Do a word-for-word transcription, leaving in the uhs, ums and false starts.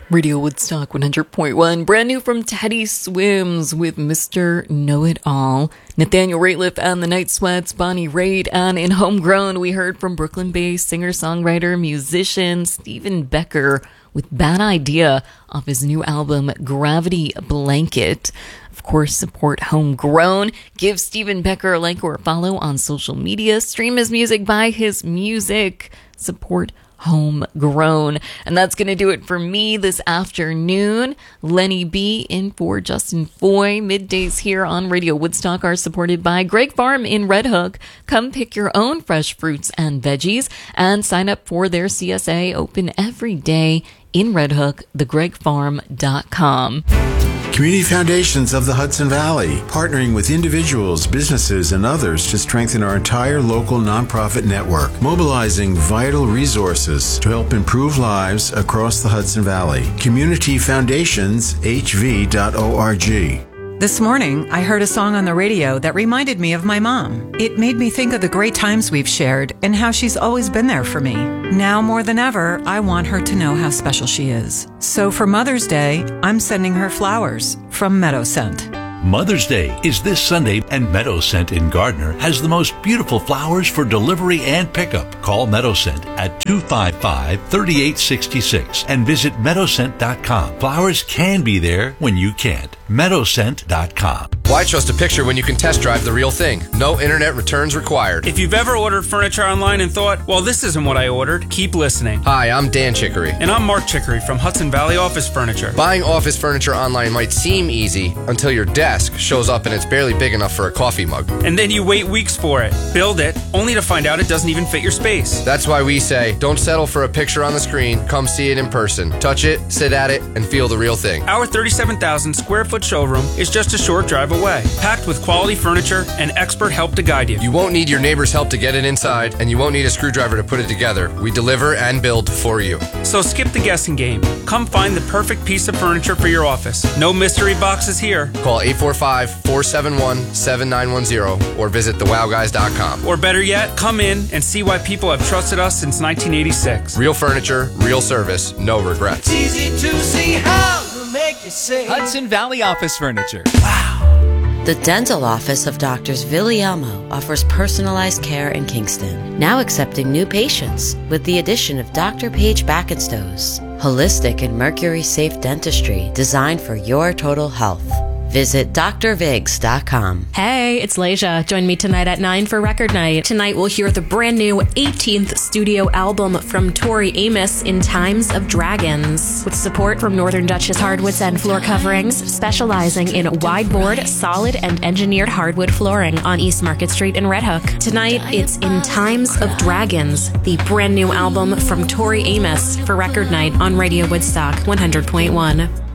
Radio Woodstock one hundred point one, brand new from Teddy Swims with Mister Know-It-All. Nathaniel Rateliff and the Night Sweats, Bonnie Raitt, and in Homegrown, we heard from Brooklyn-based singer-songwriter, musician Stephen Becker with Bad Idea off his new album, Gravity Blanket. Of course, support Homegrown. Give Stephen Becker a like or a follow on social media. Stream his music, buy his music. Support Homegrown. And that's going to do it for me this afternoon. Lenny B in for Justin Foy. Middays here on Radio Woodstock are supported by Greg Farm in Red Hook. Come pick your own fresh fruits and veggies and sign up for their C S A, open every day in Red Hook, the greg farm dot com. Community Foundations of the Hudson Valley, partnering with individuals, businesses, and others to strengthen our entire local nonprofit network, mobilizing vital resources to help improve lives across the Hudson Valley. community foundations h v dot org. This morning, I heard a song on the radio that reminded me of my mom. It made me think of the great times we've shared and how she's always been there for me. Now more than ever, I want her to know how special she is. So for Mother's Day, I'm sending her flowers from Meadow Scent. Mother's Day is this Sunday, and Meadow Scent in Gardner has the most beautiful flowers for delivery and pickup. Call Meadow Scent at two five five, three eight six six and visit meadow scent dot com. Flowers can be there when you can't. meadow scent dot com. Why trust a picture when you can test drive the real thing? No internet returns required. If you've ever ordered furniture online and thought, well, this isn't what I ordered, keep listening. Hi, I'm Dan Chicory. And I'm Mark Chicory from Hudson Valley Office Furniture. Buying office furniture online might seem easy until your desk shows up and it's barely big enough for a coffee mug. And then you wait weeks for it, build it, only to find out it doesn't even fit your space. That's why we say, don't settle for a picture on the screen, come see it in person. Touch it, sit at it, and feel the real thing. Our thirty-seven thousand square foot showroom is just a short drive away, packed with quality furniture and expert help to guide you. You won't need your neighbor's help to get it inside, and you won't need a screwdriver to put it together. We deliver and build for you. So skip the guessing game. Come find the perfect piece of furniture for your office. No mystery boxes here. Call eight four five, four seven one, seven nine one zero or visit the wow guys dot com. Or better yet, come in and see why people have trusted us since nineteen eighty-six. Real furniture, real service, no regrets. It's easy to see how to make you say Hudson Valley Office Furniture. Wow. The dental office of Doctors Villiamo offers personalized care in Kingston, now accepting new patients with the addition of Doctor Paige Backenstows, holistic and mercury-safe dentistry designed for your total health. Visit d r vigs dot com. Hey, it's Leja. Join me tonight at nine for Record Night. Tonight we'll hear the brand new eighteenth studio album from Tori Amos, In Times of Dragons, with support from Northern Duchess Hardwoods and Floor Coverings, specializing in wide-board, solid, and engineered hardwood flooring on East Market Street in Red Hook. Tonight, it's In Times of Dragons, the brand new album from Tori Amos for Record Night on Radio Woodstock one hundred point one.